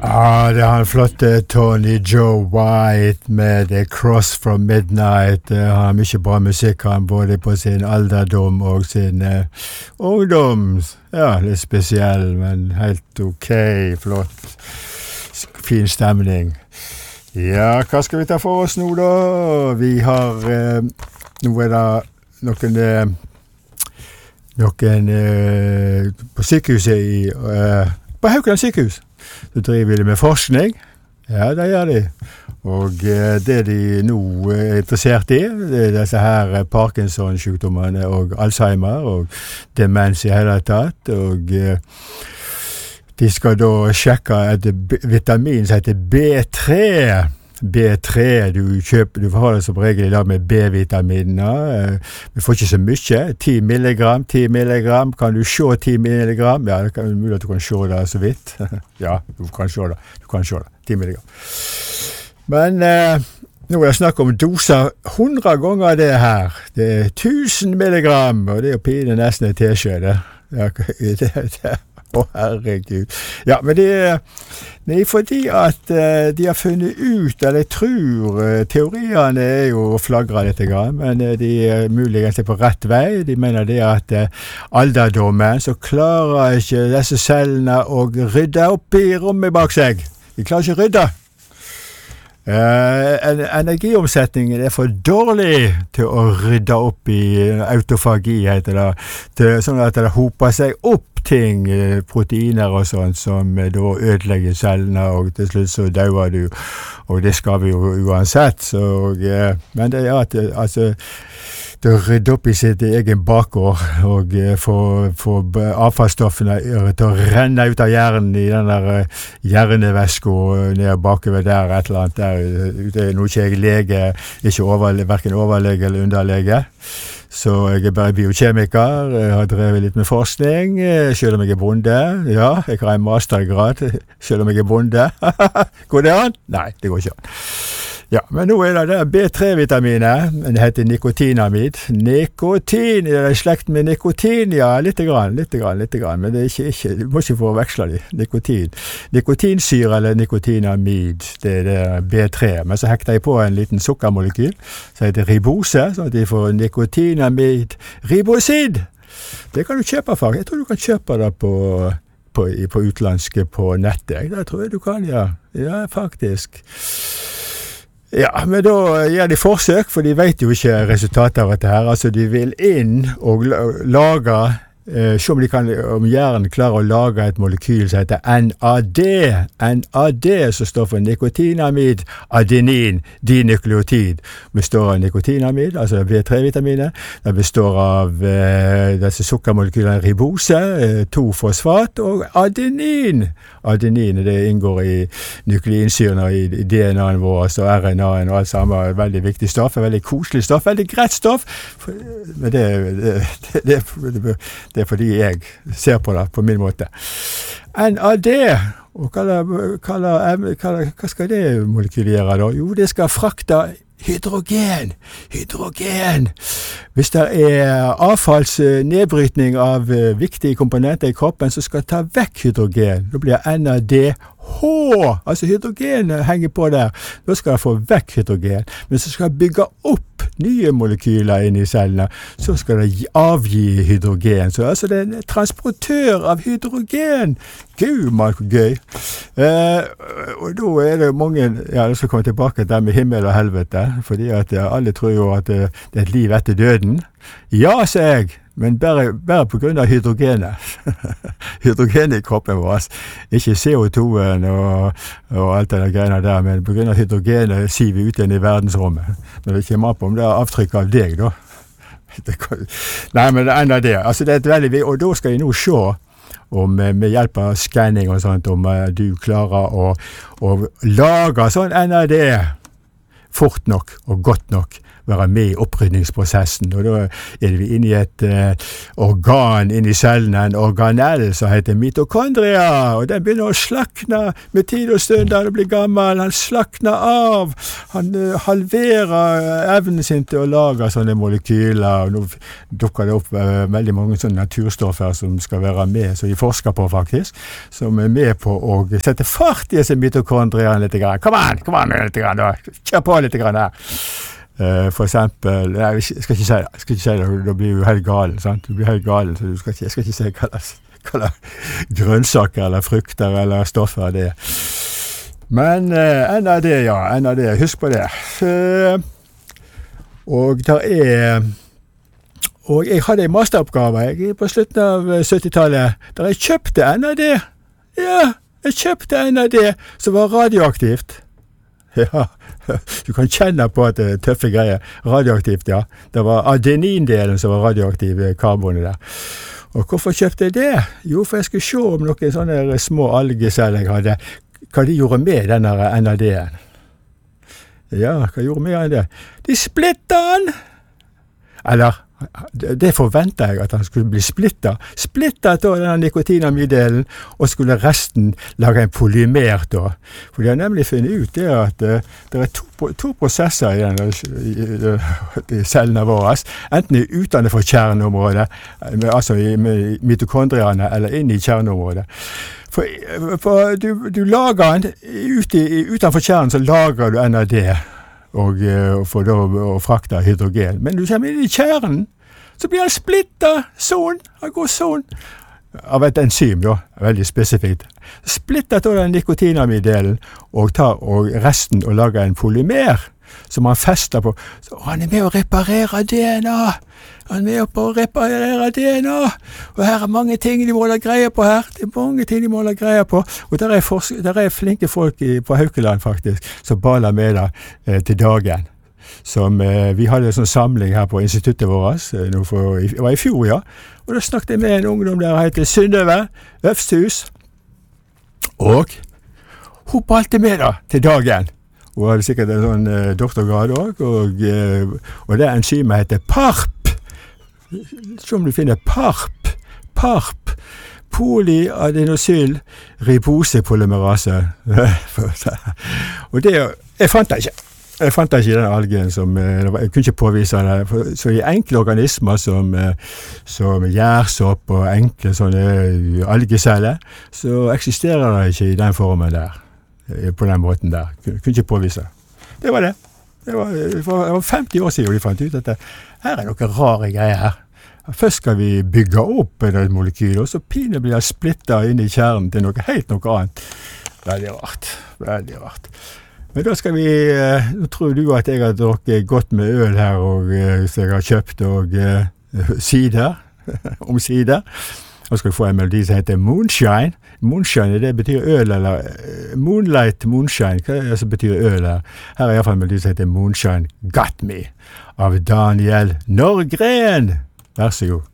Ja, det har en flotte Tony Joe White med The Cross from Midnight. Han har mye bra musikk, han både på sin alderdom og sin ungdom. Ja, litt spesiell, men helt ok, flott, fin stemning. Ja, hva skal vi ta for oss nå da? Vi har, nå det noen på sykehuset på Haukeland sykehus. Så driver de med forskning. Ja, det gjør de. Og det de nå er interessert i, det er disse her Parkinson-sykdommene og Alzheimer og demens i hele tatt. Og de skal da sjekke et vitamin som heter B3. B3, du får det som regel i dag med B-vitaminer. Vi får ikke så mye. 10 milligram. Kan du se 10 milligram? Ja, det er mulig at du kan se det så vidt. Ja, du kan se det. 10 milligram. Men nå er det snakk om doser 100 ganger det her. Det er 1000 milligram, og det er jo pine nesten en teskjede. Ja, det herregud. Ja, men det er fordi at de har funnet ut, eller jeg tror, teoriene er jo flagret litt, men de er muligens på rett vei. De mener det at alderdommen så klarer ikke disse cellene å rydde opp i rommet bak seg. De klarer ikke å rydde. Energiomsetningen er for dårlig til å rydde opp i autofagi, heter det, sånn at det hoper seg opp ting, proteiner og sånt, som da ødelegger cellene, og til slutt så dauer du, og det skal vi jo uansett. Så, men det er at det rydder opp i sitt egen bakgård, og få avfallsstoffene til å renne ut av hjernen i den der hjernevæsken ned bakover der, et eller annet der. Det er noe ikke jeg lege, ikke hverken overlege eller underlege. Så jeg er bare biokjemiker, jeg har drevet litt med forskning, selv om jeg er bonde. Ja, jeg har en mastergrad, selv om jeg er bonde. Går det an? Nei, det går ikke an. Ja, men nå er det B3-vitaminet, det heter nikotinamid. Nikotin, er det slekt med nikotin? Ja, litt grann, men det er ikke, du må ikke forveksle de. Nikotin. Nikotinsyre eller nikotinamid, det er det B3. Men så hekter jeg på en liten sukkermolekyl, som heter ribose, så at de får nikotinamid ribosid. Det kan du kjøpe for. Jeg tror du kan kjøpe det på utlandske på nettet. Det tror jeg du kan, ja. Ja, faktisk. Ja, men da gjør de forsøk, for de vet jo ikke resultatet av dette her. Altså, de vil inn og lage, se om hjernen klarer å lage et molekyl som heter NAD. NAD, som står for nikotinamid, adenin, dinukleotid. Består av nikotinamid, altså B3-vitaminet. Det består av disse sukkermolekylene ribose, 2-fosfat og adenin. Adenin, det inngår i nukleinsyrener i DNA-en vår, altså RNA-en og alt sammen. Veldig viktig stoff, veldig koselig stoff, veldig greit stoff. Men det er fordi jeg ser på det på min måte. NAD, og hva skal det molekylere da? Jo, det skal frakte hydrogen. Hvis det er avfallsnedbrytning av viktige komponenter i kroppen, så skal ta vekk hydrogen. Da blir NADH, altså hydrogen henger på der. Da skal det få vekk hydrogen. Men så skal det bygge opp nye molekyler inn i cellene, så skal det avgi hydrogen. Så altså det er en transportør av hydrogen. Gud, man, gøy. Og da er det mange, ja, jeg skal komme tilbake der med himmel og helvete, fordi at alle tror jo at det er et liv etter døden. Ja, sier jeg, men bare på grunn av hydrogenet. Hydrogenet i kroppen vår. Ikke CO2-en og alt det greiene der, men på grunn av hydrogenet sier vi ut igjen i verdensrommet. Men det kommer på om det er avtrykk av deg, da. Nei, men det ender det. Altså, det er et veldig, og da skal jeg nå se om med hjelp av scanning og sånt, om du klarer å lage sånn NAD fort nok og godt nok være med i opprydningsprosessen, og da vi inne i et organ inne i cellene, en organell som heter mitokondria, og den begynner å slakne med tid og stund da det blir gammel, han slakner av, han halverer evnen sin til å lage sånne molekyler, og nå dukker det opp veldig mange sånne naturstoffer som skal være med, som vi forsker på faktisk, som med på å sette fart i disse mitokondriene litt grann. Kom an litt grann da, kjør på litt grann her. For eksempel, nei, jeg skal ikke si det, da blir du helt galen, sant? Du blir helt galen, så jeg skal ikke si hva grønnsaker eller frukter eller stoffer det Men enn av det, husk på det. Og jeg hadde en masteroppgave på slutten av 70-tallet, der jeg kjøpte NAD. Ja, jeg kjøpte NAD som var radioaktivt. Ja, du kan kjenne på at det er tøffe greier. Radioaktivt, ja. Det var adenindelen som var radioaktiv karbonet der. Og hvorfor kjøpte jeg det? Jo, for jeg skulle se om noen sånne små algeceller jeg hadde, hva de gjorde med denne NAD-en. Ja, hva gjorde med det? De splittet den! Eller, det forventet jeg at han skulle bli splittet da denne nikotinamidelen, og skulle resten lage en polymer da. For de har nemlig funnet ut det at det er to prosesser i cellene våre, enten utenfor for kjerneområdet, altså i mitokondriene, eller inn i kjerneområdet. For du lager den, utenfor kjernen så lager du NAD, og for da å frakte hydrogen. Men du kommer inn i kjernen, så blir han splittet han går av et enzym da, veldig spesifikt. Splittet av den nikotinamidelen, og resten og lager en polymer, som han fester på. Så han med å reparere DNA. Og her er mange ting de må ha greie på her. Det er mange ting de må ha greie på. Og der er flinke folk på Haukeland faktisk, som baler med det til dagen. Vi hadde en sånn samling her på instituttet vårt, det var i fjor, ja. Og da snakket jeg med en ungdom der, heter Synnøve Øfshus. Og hun balte med da til dagen. Hun hadde sikkert en sånn doktorgrad også, og det enzymet heter PARP. Se om du finner PARP. Polyadenosyl ribosepolymerase. Og det, jeg fant det ikke. Jeg fant ikke den algen jeg kunne ikke påvise det. Så i enkle organismer som gjærsopp og enkle sånne algeceller, så eksisterer det ikke i den formen der. På den måten der. Kunne ikke påvise. Det var det. Det var 50 år siden vi fant ut at her er noen rare greier her. Først skal vi bygge opp et molekyl, og så pine blir det splittet inn i kjernen til noe annet. Veldig rart. Men da skal vi, nå tror du at jeg har drukket godt med øl her, og så jeg har kjøpt sider, omsider. Og skal vi få en melodi som heter Moonshine. Moonshine, det betyr øl, eller Moonlight Moonshine, hva er det som betyr øl her? Her er i hvert fall en melodi som heter Moonshine Got Me, av Daniel Norgren. Vær så god.